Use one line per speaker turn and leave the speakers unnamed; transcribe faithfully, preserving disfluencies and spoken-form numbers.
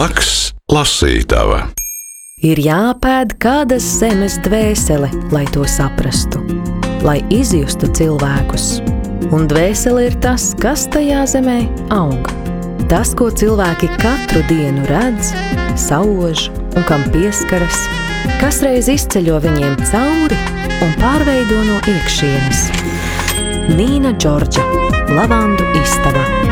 Nakts lasītava.
Ir jāpēd kādas zemes dvēsele, lai to saprastu, lai izjustu cilvēkus. Un dvēsele ir tas, kas tajā zemē aug. Tas, ko cilvēki katru dienu redz, sauž un kam pieskaras, kas reiz izceļo viņiem cauri un pārveido no iekšienes. Nīna Džordža, Lavandu istaba.